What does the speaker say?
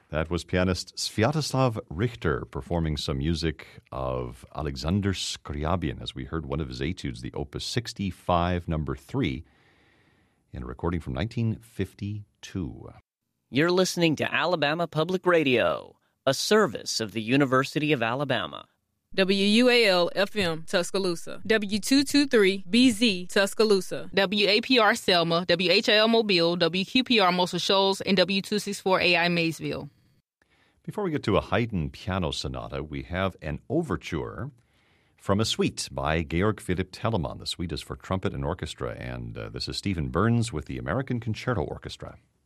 That was pianist Sviatoslav Richter performing some music of Alexander Scriabin as we heard one of his etudes, the Opus 65, number 3, in a recording from 1952. You're listening to Alabama Public Radio, a service of the University of Alabama. WUAL-FM, Tuscaloosa. W223-BZ, Tuscaloosa. WAPR Selma, WHIL Mobile, WQPR Muscle Shoals, and W264AI Maysville. Before we get to a Haydn piano sonata, we have an overture from a suite by Georg Philipp Telemann. The suite is for trumpet and orchestra, and this is Stephen Burns with the American Concerto Orchestra.